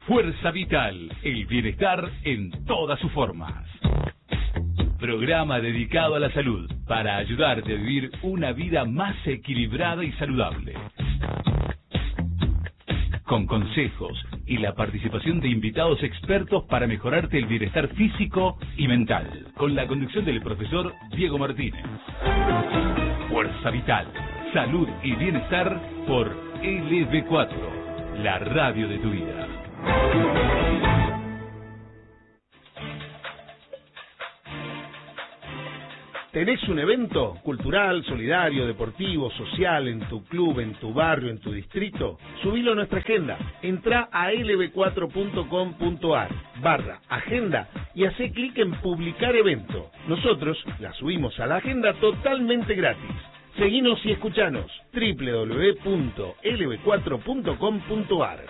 Fuerza Vital, el bienestar en todas sus formas. Programa dedicado a la salud para ayudarte a vivir una vida más equilibrada y saludable. Con consejos y la participación de invitados expertos para mejorarte el bienestar físico y mental. Con la conducción del profesor Diego Martínez. Fuerza Vital, salud y bienestar por LB4, la radio de tu vida. ¿Tenés un evento cultural, solidario, deportivo, social en tu club, en tu barrio, en tu distrito? Subilo a nuestra agenda. Entrá a lb4.com.ar/agenda y hacé clic en publicar evento. Nosotros la subimos a la agenda totalmente gratis. Seguinos y escuchanos. www.lb4.com.ar.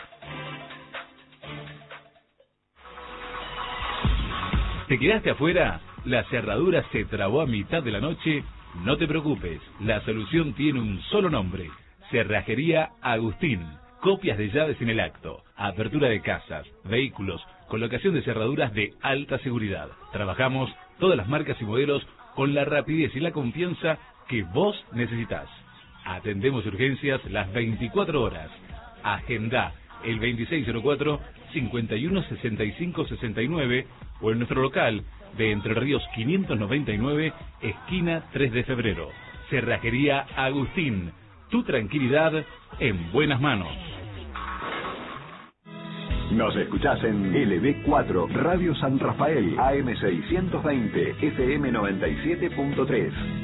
¿Te quedaste afuera? ¿La cerradura se trabó a mitad de la noche? No te preocupes, la solución tiene un solo nombre. Cerrajería Agustín. Copias de llaves en el acto, apertura de casas, vehículos, colocación de cerraduras de alta seguridad. Trabajamos todas las marcas y modelos con la rapidez y la confianza que vos necesitas. Atendemos urgencias las 24 horas. Agenda el 2604-516569 o en nuestro local de Entre Ríos 599, esquina 3 de febrero. Cerrajería Agustín, tu tranquilidad en buenas manos. Nos escuchás en LB4, Radio San Rafael, AM 620, FM 97.3.